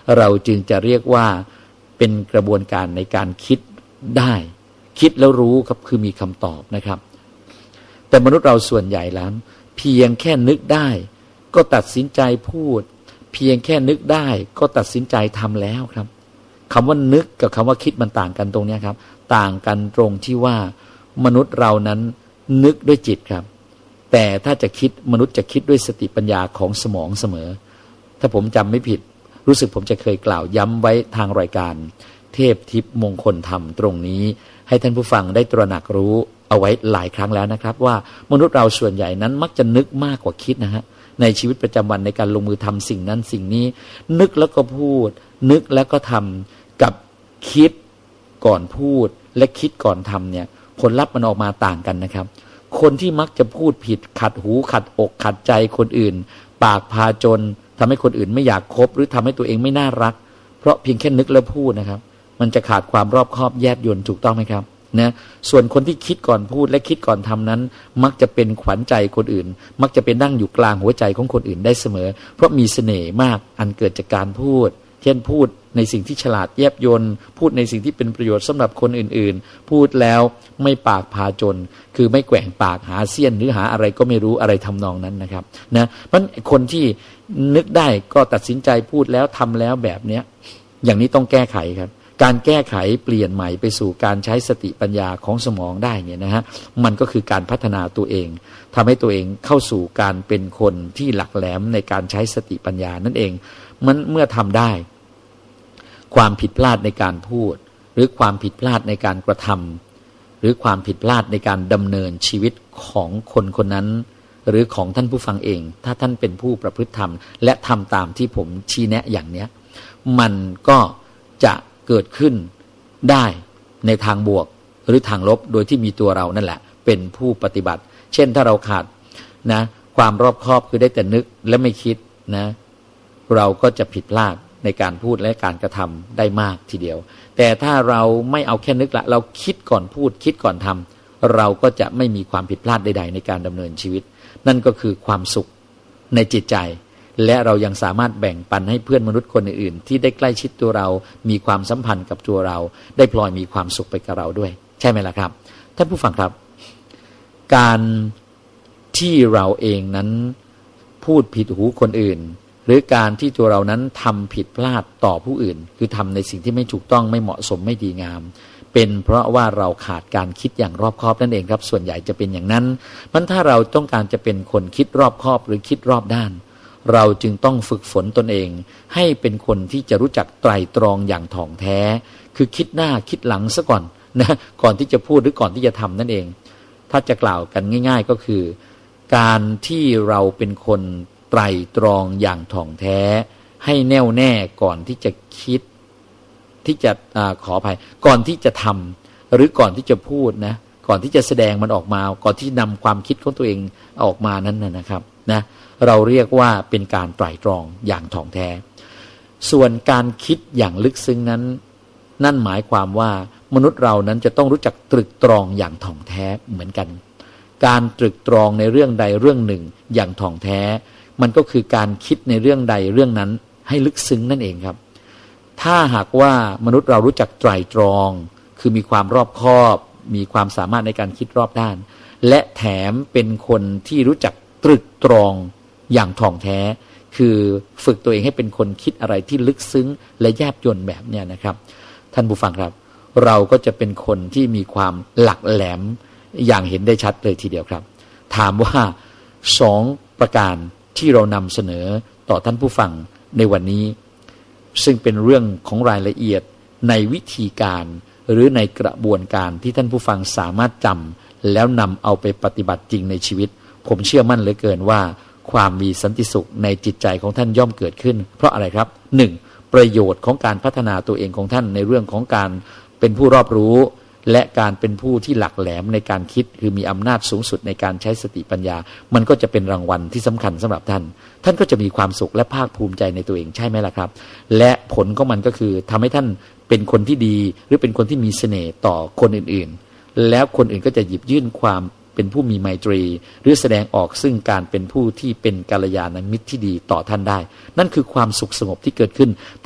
เราจึงจะเรียกว่าเป็นกระบวนการในการคิดได้คิดแล้วรู้ครับคือมีคำตอบนะครับแต่มนุษย์เราส่วนใหญ่แล้วเพียงแค่นึกได้ก็ตัดสินใจพูดเพียงแค่นึกได้ก็ตัดสินใจทำแล้วครับคำว่านึกกับคำว่าคิดมันต่างกันตรงนี้ครับต่างกันตรงที่ว่ามนุษย์เรานั้นนึกด้วยจิตครับแต่ถ้าจะคิดมนุษย์จะคิดด้วยสติปัญญาของสมองเสมอถ้าผมจำไม่ผิดรู้สึกผมจะเคยกล่าวย้ำไว้ทางรายการเทพทิพย์มงคลธรรมตรงนี้ให้ท่านผู้ฟังได้ตระหนักรู้เอาไว้หลายครั้งแล้วนะครับว่ามนุษย์เราส่วนใหญ่นั้นมักจะนึกมากกว่าคิดนะฮะในชีวิตประจำวันในการลงมือทำสิ่งนั้นสิ่งนี้นึกแล้วก็พูดนึกแล้วก็ทำกับคิดก่อนพูดและคิดก่อนทำเนี่ยผลลัพธ์มันออกมาต่างกันนะครับคนที่มักจะพูดผิดขัดหูขัดอกขัดใจคนอื่นปากพาจนทำให้คนอื่นไม่อยากคบหรือทำให้ตัวเองไม่น่ารักเพราะเพียงแค่นึกแล้วพูดนะครับมันจะขาดความรอบคอบแยบยลถูกต้องไหมครับนะส่วนคนที่คิดก่อนพูดและคิดก่อนทำนั้นมักจะเป็นขวัญใจคนอื่นมักจะเป็นนั่งอยู่กลางหัวใจของคนอื่นได้เสมอเพราะมีเสน่ห์มากอันเกิดจากการพูดเช่นพูดในสิ่งที่ฉลาดแยบยลพูดในสิ่งที่เป็นประโยชน์สำหรับคนอื่นๆพูดแล้วไม่ปากพาจนคือไม่แกว่งปากหาเสี้ยนหรือหาอะไรก็ไม่รู้อะไรทำนองนั้นนะครับนะเพราะคนที่นึกได้ก็ตัดสินใจพูดแล้วทำแล้วแบบเนี้ยอย่างนี้ต้องแก้ไขครับการแก้ไขเปลี่ยนใหม่ไปสู่การใช้สติปัญญาของสมองได้เนี่ยนะฮะมันก็คือการพัฒนาตัวเองทำให้ตัวเองเข้าสู่การเป็นคนที่หลักแหลมในการใช้สติปัญญานั่นเองมันเมื่อทำได้ความผิดพลาดในการพูดหรือความผิดพลาดในการกระทำหรือความผิดพลาดในการดำเนินชีวิตของคนคนนั้นหรือของท่านผู้ฟังเองถ้าท่านเป็นผู้ประพฤติธรรมและทำตามที่ผมชี้แนะอย่างเนี้ยมันก็จะเกิดขึ้นได้ในทางบวกหรือทางลบโดยที่มีตัวเรานั่นแหละเป็นผู้ปฏิบัติเช่นถ้าเราขาดนะความรอบคอบคือได้แต่นึกและไม่คิดนะเราก็จะผิดพลาดในการพูดและการกระทำได้มากทีเดียวแต่ถ้าเราไม่เอาแค่นึกละเราคิดก่อนพูดคิดก่อนทำเราก็จะไม่มีความผิดพลาดใดๆในการดำเนินชีวิตนั่นก็คือความสุขในจิตใจและเรายังสามารถแบ่งปันให้เพื่อนมนุษย์คนอื่นๆที่ได้ใกล้ชิดตัวเรามีความสัมพันธ์กับตัวเราได้พลอยมีความสุขไปกับเราด้วยใช่ไหมล่ะครับท่านผู้ฟังครับการที่เราเองนั้นพูดผิดหูคนอื่นหรือการที่ตัวเรานั้นทำผิดพลาดต่อผู้อื่นคือทำในสิ่งที่ไม่ถูกต้องไม่เหมาะสมไม่ดีงามเป็นเพราะว่าเราขาดการคิดอย่างรอบคอบนั่นเองครับส่วนใหญ่จะเป็นอย่างนั้นมันถ้าเราต้องการจะเป็นคนคิดรอบคอบหรือคิดรอบด้านเราจึงต้องฝึกฝนตนเองให้เป็นคนที่จะรู้จักไตร่ตรองอย่างถ่องแท้คือคิดหน้าคิดหลังซะก่อนนะก่อนที่จะพูดหรือก่อนที่จะทำนั่นเองถ้าจะกล่าวกันง่ายๆก็คือการที่เราเป็นคนไตร่ตรองอย่างถ่องแท้ให้แน่วแน่ก่อนที่จะคิดที่จะขออภัยก่อนที่จะทำหรือก่อนที่จะพูดนะก่อนที่จะแสดงมันออกมาก่อนที่นำความคิดของตัวเองออกมานั้นนะครับนะเราเรียกว่าเป็นการไตร่ตรองอย่างถ่องแท้ส่วนการคิดอย่างลึกซึ้งนั้นนั่นหมายความว่ามนุษย์เรานั้นจะต้องรู้จักตรึกตรองอย่างถ่องแท้เหมือนกันการตรึกตรองในเรื่องใดเรื่องหนึ่งอย่างถ่องแท้มันก็คือการคิดในเรื่องใดเรื่องนั้นให้ลึกซึ้งนั่นเองครับถ้าหากว่ามนุษย์เรารู้จักไตร่ตรองคือมีความรอบคอบมีความสามารถในการคิดรอบด้านและแถมเป็นคนที่รู้จักตรึกตรองอย่างถ่องแท้คือฝึกตัวเองให้เป็นคนคิดอะไรที่ลึกซึ้งและแยบยลแบบเนี้ยนะครับท่านผู้ฟังครับเราก็จะเป็นคนที่มีความหลักแหลมอย่างเห็นได้ชัดเลยทีเดียวครับถามว่า2ประการที่เรานำเสนอต่อท่านผู้ฟังในวันนี้ซึ่งเป็นเรื่องของรายละเอียดในวิธีการหรือในกระบวนการที่ท่านผู้ฟังสามารถจำแล้วนำเอาไปปฏิบัติจริงในชีวิตผมเชื่อมั่นเหลือเกินว่าความมีสันติสุขในจิตใจของท่านย่อมเกิดขึ้นเพราะอะไรครับ 1. ประโยชน์ของการพัฒนาตัวเองของท่านในเรื่องของการเป็นผู้รอบรู้และการเป็นผู้ที่หลักแหลมในการคิดคือมีอำนาจสูงสุดในการใช้สติปัญญามันก็จะเป็นรางวัลที่สำคัญสำหรับท่านท่านก็จะมีความสุขและภาคภูมิใจในตัวเองใช่ไหมล่ะครับและผลของมันก็คือทำให้ท่านเป็นคนที่ดีหรือเป็นคนที่มีเสน่ห์ต่อคนอื่นๆแล้วคนอื่นก็จะหยิบยื่นความเป็นผู้มีไมตรีหรือแสดงออกซึ่งการเป็นผู้ที่เป็นกัลยาณมิตรที่ดีต่อท่านได้นั่นคือความสุขสงบที่เกิดขึ้น